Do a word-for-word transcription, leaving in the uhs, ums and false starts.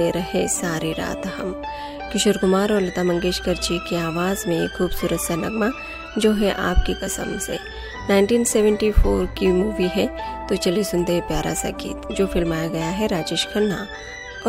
रहे सारी रात हम। किशोर कुमार और लता मंगेशकर जी की आवाज़ में एक खूबसूरत सा नगमा जो है आपकी कसम से। उन्नीस सौ चौहत्तर की मूवी है, तो चलिए सुनते हैं प्यारा सा गीत जो फिल्माया गया है राजेश खन्ना